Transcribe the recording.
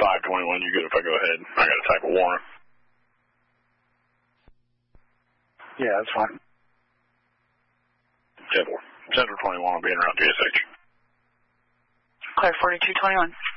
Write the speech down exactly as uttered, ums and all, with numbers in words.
five twenty-one, you good if I go ahead? I got a type of warrant. Yeah, that's fine. ten four. Central twenty-one will be in around G S H. Clear forty-two twenty-one.